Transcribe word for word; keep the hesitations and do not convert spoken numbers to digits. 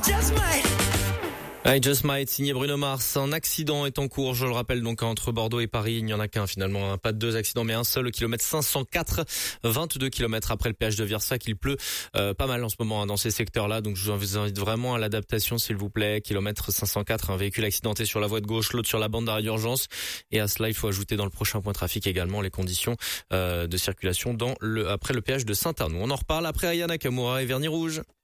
I Just Might, signé Bruno Mars. Un accident est en cours, je le rappelle, donc entre Bordeaux et Paris. Il n'y en a qu'un finalement, hein. Pas de deux accidents, mais un seul, au kilomètre cinq cent quatre, vingt-deux kilomètres après le péage de Virsac. Il pleut euh, pas mal en ce moment hein, dans ces secteurs-là, donc je vous invite vraiment à l'adaptation, s'il vous plaît. Kilomètre cinq cent quatre, un véhicule accidenté sur la voie de gauche, l'autre sur la bande d'arrêt d'urgence. Et à cela, il faut ajouter dans le prochain point trafic également les conditions euh, de circulation dans le après le péage de Saint-Arnoux. On en reparle après Aya Nakamura et Vernis Rouge.